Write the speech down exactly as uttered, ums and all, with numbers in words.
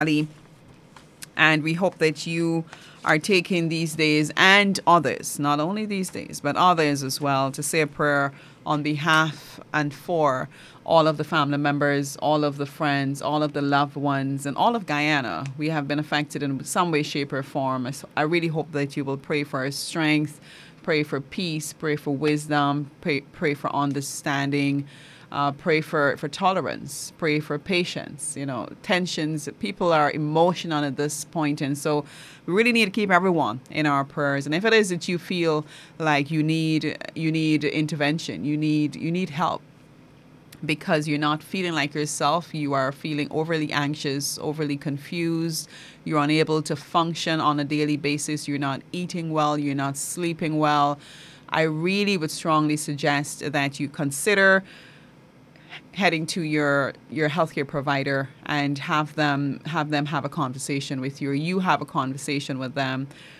And we hope that you are taking these days and others, not only these days, but others as well, to say a prayer on behalf and for all of the family members, all of the friends, all of the loved ones, and all of Guyana. We have been affected in some way, shape, or form. I really hope that you will pray for our strength, pray for peace, pray for wisdom, pray, pray for understanding. Uh, pray for, for tolerance, pray for patience. You know, tensions, people are emotional at this point, and so we really need to keep everyone in our prayers. And if it is that you feel like you need you need intervention, you need you need help because you're not feeling like yourself, you are feeling overly anxious, overly confused, you're unable to function on a daily basis, you're not eating well, you're not sleeping well, I really would strongly suggest that you consider heading to your your healthcare provider and have them have them have a conversation with you, or you have a conversation with them